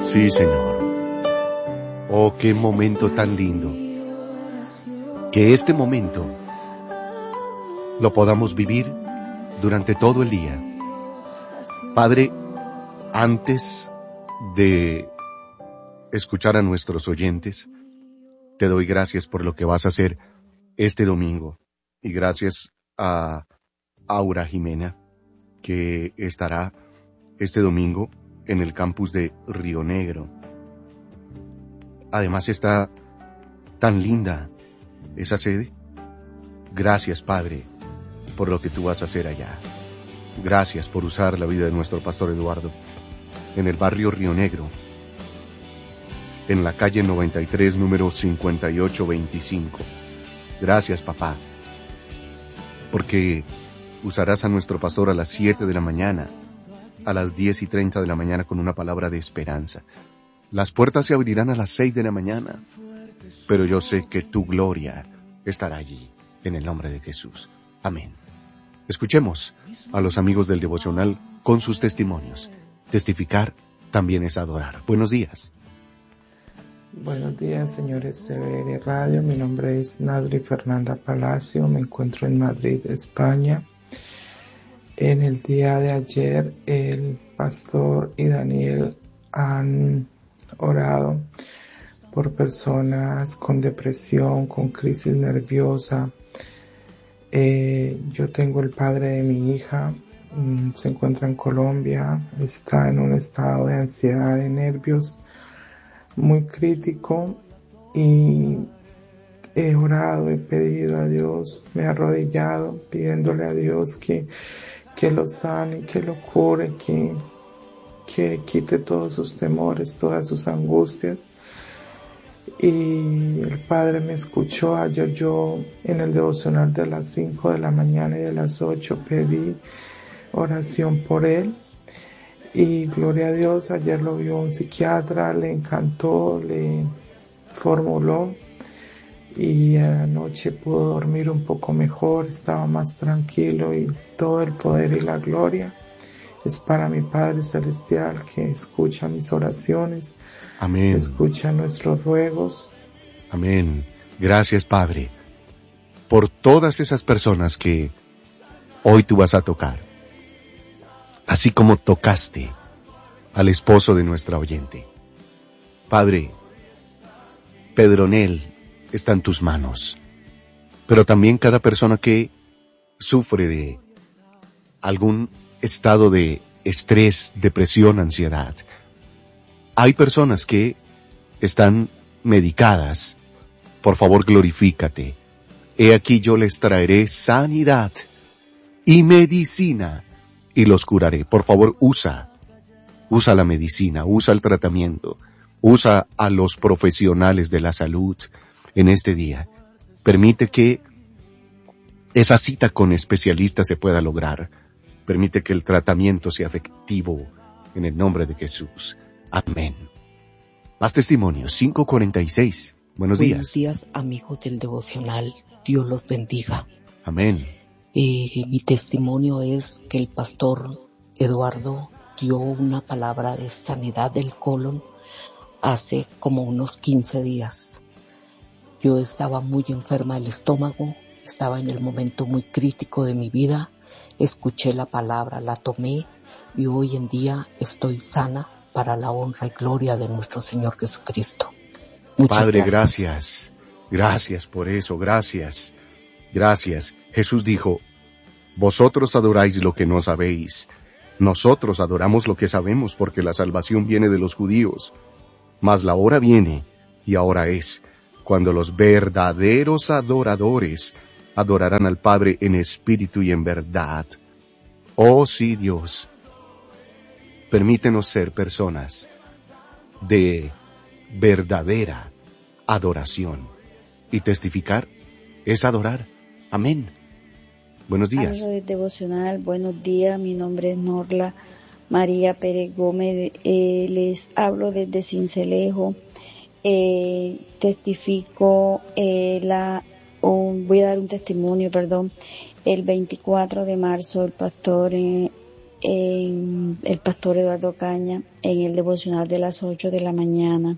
Sí, Señor. Oh, qué momento tan lindo. Que este momento lo podamos vivir durante todo el día. Padre, antes de escuchar a nuestros oyentes, te doy gracias por lo que vas a hacer este domingo. Y gracias a Aura Jimena, que estará este domingo en el campus de Río Negro. Además está tan linda esa sede. Gracias, Padre, por lo que tú vas a hacer allá. Gracias por usar la vida de nuestro pastor Eduardo en el barrio Río Negro, en la calle 93, número 5825. Gracias, papá, porque usarás a nuestro pastor a las 7 de la mañana, a las 10:30 de la mañana con una palabra de esperanza. Las puertas se abrirán a las 6 de la mañana, pero yo sé que tu gloria estará allí, en el nombre de Jesús. Amén. Escuchemos a los amigos del devocional con sus testimonios. Testificar también es adorar. Buenos días. Buenos días, señores CBR Radio. Mi nombre es Nadri Fernanda Palacio. Me encuentro en Madrid, España. En el día de ayer, el pastor y Daniel han orado por personas con depresión, con crisis nerviosa. Yo tengo el padre de mi hija, se encuentra en Colombia, está en un estado de ansiedad, de nervios muy crítico, y he orado, he pedido a Dios, me he arrodillado pidiéndole a Dios que lo sane, que lo cure, que quite todos sus temores, todas sus angustias. Y el Padre me escuchó. Ayer yo en el devocional de las 5 de la mañana y de las 8 pedí oración por él. Y gloria a Dios, ayer lo vio un psiquiatra, le encantó, le formuló, y anoche pudo dormir un poco mejor, estaba más tranquilo, y todo el poder y la gloria es para mi Padre Celestial, que escucha mis oraciones. Amén. Escucha nuestros ruegos. Amén. Gracias, Padre, por todas esas personas que hoy tú vas a tocar, así como tocaste al esposo de nuestra oyente. Padre, Pedronel está en tus manos, pero también cada persona que sufre de algún estado de estrés, depresión, ansiedad. Hay personas que están medicadas. Por favor, glorifícate. He aquí yo les traeré sanidad y medicina y los curaré. Por favor, usa la medicina, usa el tratamiento, usa a los profesionales de la salud en este día. Permite que esa cita con especialistas se pueda lograr. Permite que el tratamiento sea efectivo en el nombre de Jesús. Amén. Más testimonios, 546. Buenos días. Buenos días, amigos del devocional. Dios los bendiga. Amén. Mi testimonio es que el pastor Eduardo dio una palabra de sanidad del colon hace como unos 15 días. Yo estaba muy enferma del estómago, estaba en el momento muy crítico de mi vida. Escuché la palabra, la tomé, y hoy en día estoy sana para la honra y gloria de nuestro Señor Jesucristo. Muchas Padre, gracias. Gracias por eso, gracias. Jesús dijo, vosotros adoráis lo que no sabéis. Nosotros adoramos lo que sabemos, porque la salvación viene de los judíos. Mas la hora viene, y ahora es, cuando los verdaderos adoradores adorarán al Padre en espíritu y en verdad. Oh sí, Dios, permítenos ser personas de verdadera adoración. Y testificar es adorar. Amén. Buenos días. Amigo del devocional, buenos días. Mi nombre es Norla María Pérez Gómez. Les hablo desde Sincelejo. Testifico voy a dar un testimonio, El 24 de marzo el pastor en el pastor Eduardo Caña, en el devocional de las 8 de la mañana.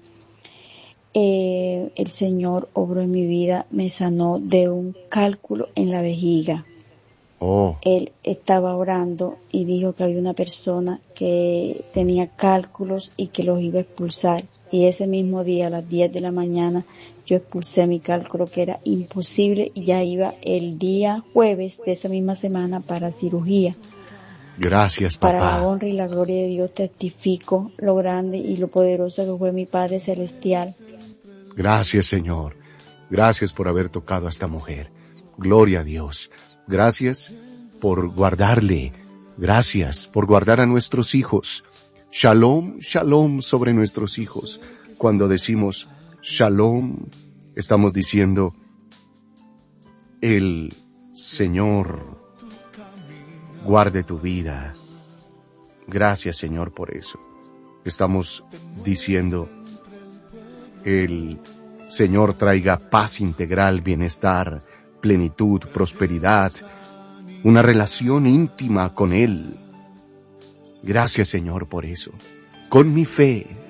El Señor obró en mi vida, me sanó de un cálculo en la vejiga. Él estaba orando y dijo que había una persona que tenía cálculos y que los iba a expulsar. Y ese mismo día, a las 10 de la mañana, yo expulsé mi cálculo, que era imposible, y ya iba el día jueves de esa misma semana para cirugía. Gracias, papá. Para la honra y la gloria de Dios testifico lo grande y lo poderoso que fue mi Padre Celestial. Gracias, Señor. Gracias por haber tocado a esta mujer. Gloria a Dios. Gracias por guardarle. Gracias por guardar a nuestros hijos. Shalom, shalom sobre nuestros hijos. Cuando decimos shalom, estamos diciendo el Señor guarde tu vida. Gracias, Señor, por eso. Estamos diciendo el Señor traiga paz integral, bienestar, plenitud, prosperidad, una relación íntima con Él. Gracias, Señor, por eso. Con mi fe